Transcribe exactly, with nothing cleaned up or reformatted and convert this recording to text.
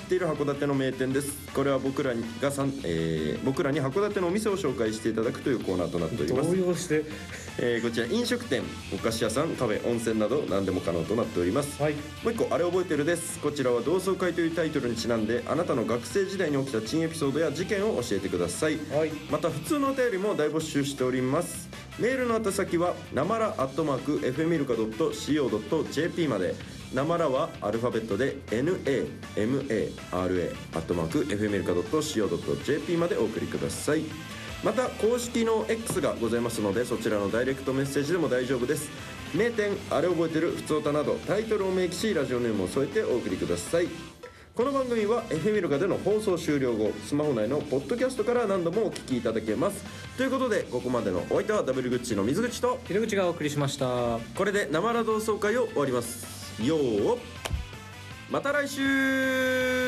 っている函館の名店です。これは僕らにがさん、えー、僕らに函館のお店を紹介していただくというコーナーとなっております。 動揺して、 えー、こちら飲食店、お菓子屋さん、カフェ、温泉など何でも可能となっております、 はい、 もう一個あれ覚えてるです。こちらは同窓会というタイトルにちなんで、あなたの学生時代に起きた珍エピソードや事件を教えてください、 はい、 また普通のお便りも大募集しております。メールの宛先はなまらアットマーク エフエムイルカドットシーオードットジェーピー まで。なまらはアルファベットで ナマラ アットマーク エフエムイルカドットシーオードットジェーピー までお送りください。また公式の X がございますので、そちらのダイレクトメッセージでも大丈夫です。名店、あれ覚えてる、ふつおたなどタイトルを明記し、ラジオネームを添えてお送りください。この番組は エフエム イルカでの放送終了後、スマホ内のポッドキャストから何度もお聞きいただけます。ということで、ここまでのお相手はダブルグッチの水口とひろぐちがお送りしました。 これでなまら同窓会を終わります。よー、また来週。